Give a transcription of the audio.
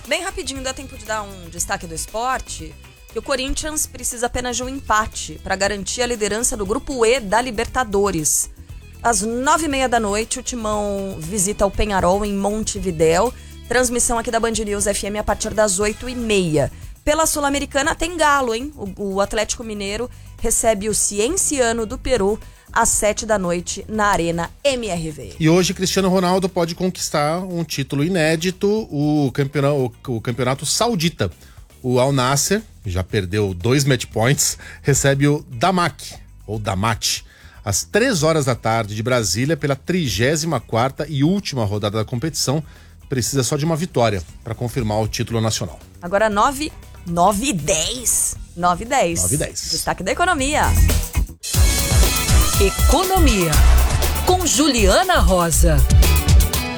Bem rapidinho, dá tempo de dar um destaque do esporte. Que o Corinthians precisa apenas de um empate para garantir a liderança do Grupo E da Libertadores. Às 9h30 da noite, o Timão visita o Peñarol em Montevidéu. Transmissão aqui da Band News FM a partir das 8h30. Pela Sul-Americana tem Galo, hein? O Atlético Mineiro recebe o Cienciano do Peru às 7 da noite na Arena MRV. E hoje Cristiano Ronaldo pode conquistar um título inédito, o campeonato saudita. O Al Nassr, já perdeu 2 match points, recebe o Damak, ou Damat, às 3 horas da tarde de Brasília, pela 34ª e última rodada da competição. Precisa só de uma vitória para confirmar o título nacional. Agora 9h10. Destaque da economia. Economia, com Juliana Rosa.